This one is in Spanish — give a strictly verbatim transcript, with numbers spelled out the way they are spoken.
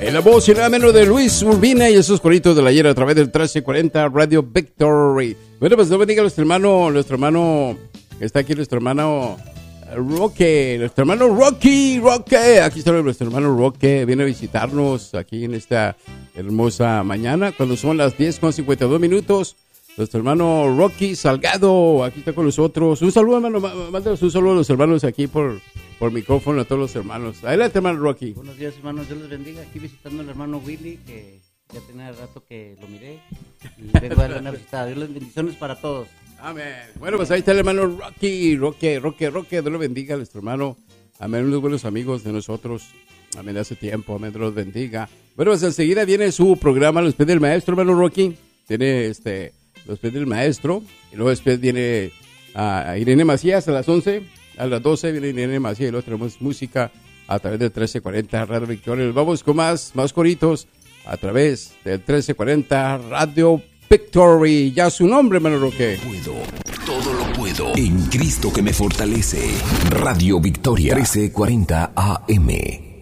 En la voz y nada menos de Luis Urbina y esos coritos de la ayer a través del trece cuarenta Radio Victory. Bueno, pues no me diga nuestro hermano, nuestro hermano, que está aquí nuestro hermano Roque, nuestro hermano Rocky, Roque, aquí está nuestro hermano Roque, viene a visitarnos aquí en esta hermosa mañana, cuando son las diez con cincuenta y dos minutos. Nuestro hermano Rocky Salgado, aquí está con nosotros. Un saludo, hermano, mándanos un saludo a los hermanos aquí por, por micrófono, a todos los hermanos. Adelante, hermano Rocky. Buenos días, hermanos, Dios les bendiga. Aquí visitando al hermano Willy, que ya tenía rato que lo miré. Y vengo a darle una visita. Dios les bendiciones para todos. Amén. Bueno, pues ahí está el hermano Rocky, Roque, Roque, Roque, Dios lo bendiga a nuestro hermano. Amén, unos buenos amigos de nosotros. Amén, hace tiempo, amén, Dios los bendiga. Bueno, pues enseguida viene su programa, Los Pies del Maestro, hermano Rocky. Tiene este... Los Pies del Maestro, y luego después viene uh, Irene Macías a las once, a las doce viene Irene Macías, y luego tenemos música a través del trece cuarenta Radio Victoria. Nos vamos con más, más coritos a través del trece cuarenta Radio Victory. Ya su nombre, hermano Roque. Puedo, todo lo puedo en Cristo que me fortalece. Radio Victoria, trece cuarenta A M.